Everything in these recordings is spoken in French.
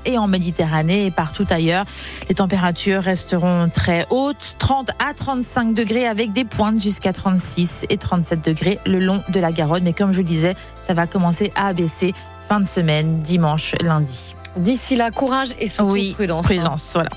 et en Méditerranée et partout ailleurs. Les températures resteront très hautes, 30 à 35 degrés avec des pointes jusqu'à 36 et 37 degrés le long de la Garonne. Mais comme je vous le disais, ça va commencer à baisser fin de semaine, dimanche, lundi. D'ici là, courage et surtout prudence. Prudence, voilà.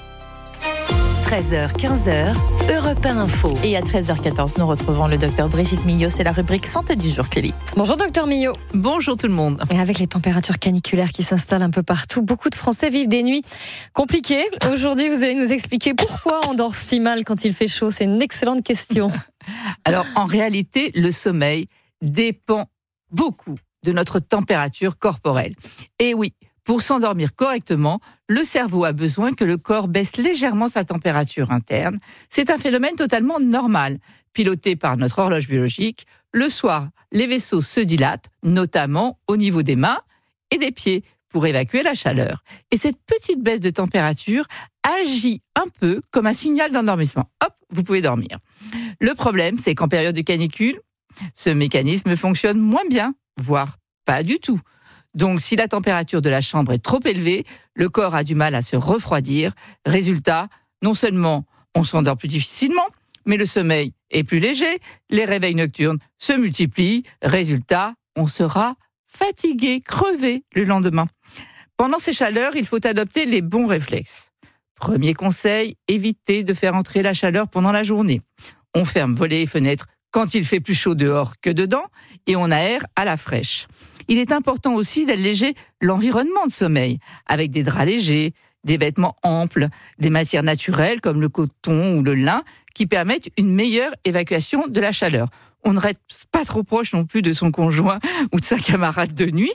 13h, 15h, Europe 1 Info. Et à 13h14, nous retrouvons le docteur Brigitte Millot. C'est la rubrique Santé du jour, Clélie. Bonjour docteur Millot. Bonjour tout le monde. Et avec les températures caniculaires qui s'installent un peu partout, beaucoup de Français vivent des nuits compliquées. Aujourd'hui, vous allez nous expliquer pourquoi on dort si mal quand il fait chaud. C'est une excellente question. Alors, en réalité, le sommeil dépend beaucoup de notre température corporelle. Et oui, pour s'endormir correctement, le cerveau a besoin que le corps baisse légèrement sa température interne. C'est un phénomène totalement normal. Piloté par notre horloge biologique, le soir, les vaisseaux se dilatent, notamment au niveau des mains et des pieds, pour évacuer la chaleur. Et cette petite baisse de température agit un peu comme un signal d'endormissement. Hop, vous pouvez dormir. Le problème, c'est qu'en période de canicule, ce mécanisme fonctionne moins bien, voire pas du tout. Donc, si la température de la chambre est trop élevée, le corps a du mal à se refroidir. Résultat, non seulement on s'endort plus difficilement, mais le sommeil est plus léger, les réveils nocturnes se multiplient. Résultat, on sera fatigué, crevé le lendemain. Pendant ces chaleurs, il faut adopter les bons réflexes. Premier conseil, évitez de faire entrer la chaleur pendant la journée. On ferme volets et fenêtres quand il fait plus chaud dehors que dedans et on aère à la fraîche. Il est important aussi d'alléger l'environnement de sommeil avec des draps légers, des vêtements amples, des matières naturelles comme le coton ou le lin qui permettent une meilleure évacuation de la chaleur. On ne reste pas trop proche non plus de son conjoint ou de sa camarade de nuit.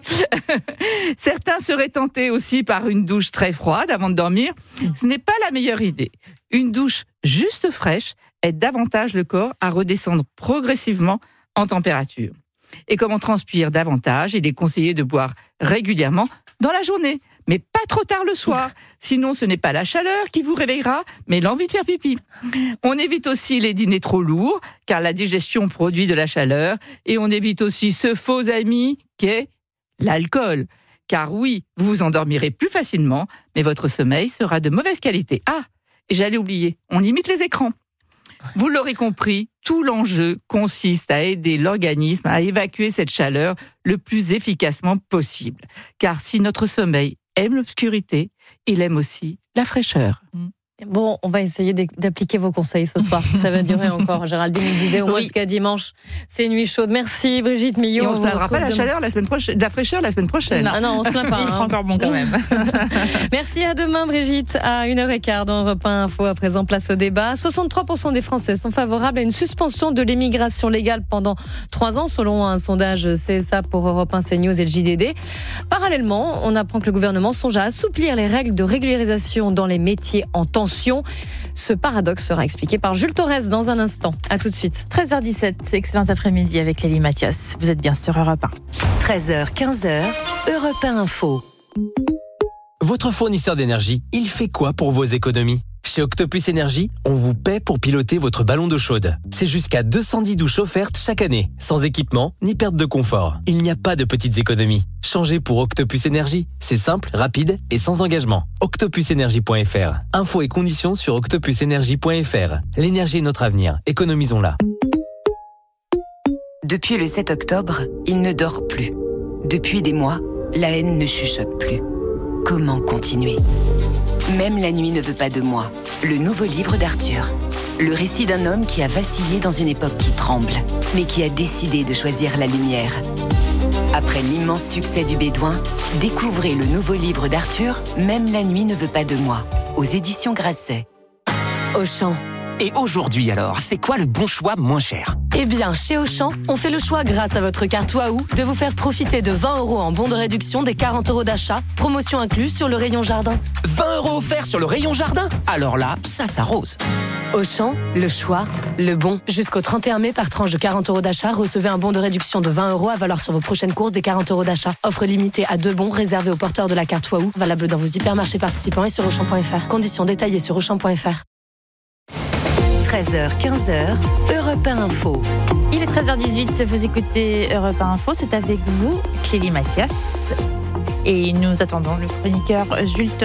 Certains seraient tentés aussi par une douche très froide avant de dormir. Ce n'est pas la meilleure idée. Une douche juste fraîche aide davantage le corps à redescendre progressivement en température. Et comme on transpire davantage, il est conseillé de boire régulièrement dans la journée, mais pas trop tard le soir. Sinon, ce n'est pas la chaleur qui vous réveillera, mais l'envie de faire pipi. On évite aussi les dîners trop lourds, car la digestion produit de la chaleur. Et on évite aussi ce faux ami qu'est l'alcool. Car oui, vous vous endormirez plus facilement, mais votre sommeil sera de mauvaise qualité. Ah, et j'allais oublier, on limite les écrans. Vous l'aurez compris, tout l'enjeu consiste à aider l'organisme à évacuer cette chaleur le plus efficacement possible. Car si notre sommeil aime l'obscurité, il aime aussi la fraîcheur. Bon, on va essayer d'appliquer vos conseils ce soir, si ça va durer encore. Géraldine nous disait au moins jusqu'à dimanche, c'est nuit chaude. Merci Brigitte Millot. Et on ne se plaindra pas de la fraîcheur la semaine prochaine. Non, non, on se plaint pas. Il fera encore bon quand même. Merci, à demain Brigitte, à 1h15 dans Europe 1 Info. À présent, place au débat. 63% des Français sont favorables à une suspension de l'immigration légale pendant 3 ans, selon un sondage CSA pour Europe 1, CNews et le JDD. Parallèlement, on apprend que le gouvernement songe à assouplir les règles de régularisation dans les métiers en tension. Ce paradoxe sera expliqué par Jules Torres dans un instant. À tout de suite. 13h17, excellent après-midi avec Lélie Mathias. Vous êtes bien sur Europe 1. 13h, 15h, Europe 1 Info. Votre fournisseur d'énergie, il fait quoi pour vos économies ? Chez Octopus Énergie, on vous paie pour piloter votre ballon d'eau chaude. C'est jusqu'à 210 douches offertes chaque année, sans équipement ni perte de confort. Il n'y a pas de petites économies. Changez pour Octopus Énergie. C'est simple, rapide et sans engagement. octopusenergie.fr. Infos et conditions sur octopusenergie.fr. L'énergie est notre avenir. Économisons-la. Depuis le 7 octobre, il ne dort plus. Depuis des mois, la haine ne chuchote plus. Comment continuer ? Même la nuit ne veut pas de moi. Le nouveau livre d'Arthur. Le récit d'un homme qui a vacillé dans une époque qui tremble, mais qui a décidé de choisir la lumière. Après l'immense succès du Bédouin, découvrez le nouveau livre d'Arthur, Même la nuit ne veut pas de moi, aux éditions Grasset. Auchan. Et aujourd'hui alors, c'est quoi le bon choix moins cher ? Eh bien, chez Auchan, on fait le choix grâce à votre carte Waouh de vous faire profiter de 20 € en bon de réduction des 40 € d'achat, promotion incluse sur le rayon jardin. 20 € offerts sur le rayon jardin ? Alors là, ça s'arrose. Auchan, le choix, le bon. Jusqu'au 31 mai, par tranche de 40 € d'achat, recevez un bon de réduction de 20 € à valoir sur vos prochaines courses des 40 € d'achat. Offre limitée à 2 bons réservés aux porteurs de la carte Waouh, valable dans vos hypermarchés participants et sur Auchan.fr. Conditions détaillées sur Auchan.fr. 13h, 15h, Europe 1 Info. Il est 13h18, vous écoutez Europe 1 Info, c'est avec vous, Clélie Mathias. Et nous attendons le chroniqueur Jules Torres.